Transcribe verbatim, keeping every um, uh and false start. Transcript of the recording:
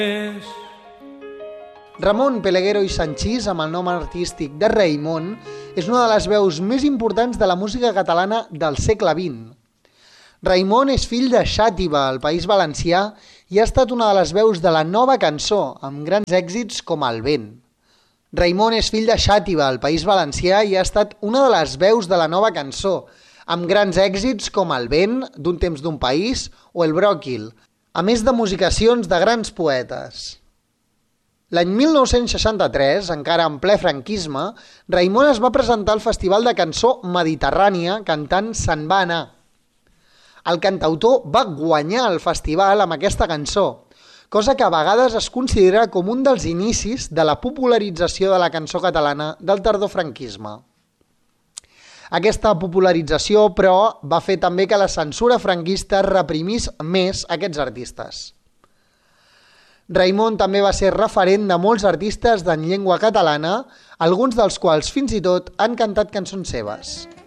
Ramon Pelegero i Sanchís, amb el nom artístic de Raimon, és una de les veus més importants de la música catalana del segle vint. Raimon és fill de Xàtiva, al País Valencià, i ha estat una de les veus de la nova cançó, amb grans èxits com El vent. Raimon és fill de Xàtiva, al País Valencià, i ha estat una de les veus de la nova cançó, amb grans èxits com El vent, D'un temps d'un país o El bròquil, a més de musicacions de grans poetes. L'any mil nou-cents seixanta-tres, encara en ple franquisme, Raimon es va presentar al Festival de Cançó Mediterrània cantant Se'n va anar. El cantautor va guanyar el festival amb aquesta cançó, cosa que a vegades es considera com un dels inicis de la popularització de la cançó catalana del tardofranquisme. Aquesta popularització, però, va fer també que la censura franquista reprimís més aquests artistes. Raimon també va ser referent de molts artistes en llengua catalana, alguns dels quals fins i tot han cantat cançons seves.